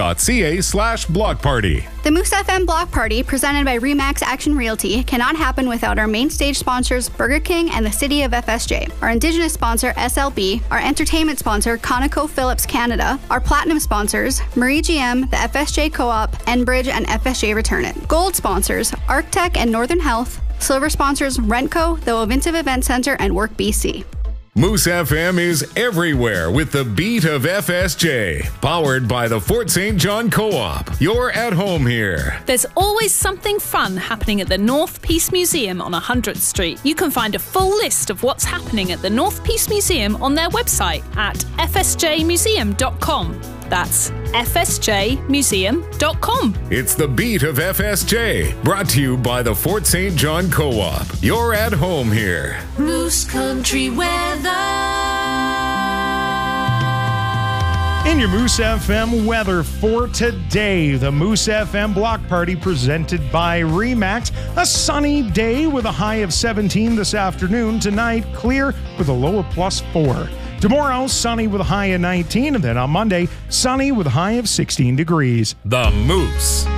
remax.ca/block party. The Moose FM Block Party, presented by Remax Action Realty, cannot happen without our main stage sponsors, Burger King and the City of FSJ, our Indigenous sponsor, SLB, our entertainment sponsor, ConocoPhillips Canada, our Platinum sponsors, Marie GM, the FSJ Co-op, Enbridge, and FSJ Return It. Gold sponsors, ArcTech and Northern Health. Silver sponsors, Rentco, the Ovintiv Event Center, and Work BC. Moose FM is everywhere with the beat of FSJ, powered by the Fort St. John Co-op. You're at home here. There's always something fun happening at the North Peace Museum on 100th Street. You can find a full list of what's happening at the North Peace Museum on their website at fsjmuseum.com. That's fsjmuseum.com. It's the beat of FSJ, brought to you by the Fort St. John Co-op. You're at home here. Moose Country weather. In your Moose FM weather for today, the Moose FM Block Party presented by Remax. A sunny day with a high of 17 this afternoon. Tonight, clear with a low of +4. Tomorrow, sunny with a high of 19. And then on Monday, sunny with a high of 16 degrees. The Moose.